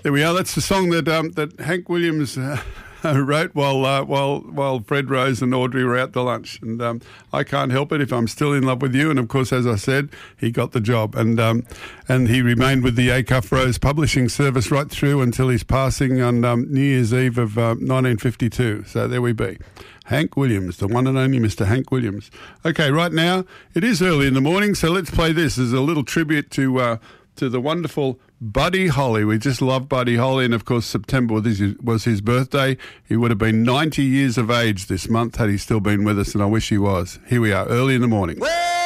There we are. That's the song that Hank Williams wrote while Fred Rose and Audrey were out to lunch. And I can't help it if I'm still in love with you. And of course, as I said, he got the job, and he remained with the Acuff Rose Publishing Service right through until his passing on New Year's Eve of 1952. So there we be. Hank Williams, the one and only Mr. Hank Williams. Okay, right now it is early in the morning, so let's play this as a little tribute to the wonderful Buddy Holly. We just love Buddy Holly, and of course September was his birthday. He would have been 90 years of age this month had he still been with us, and I wish he was. Here we are, early in the morning. Well,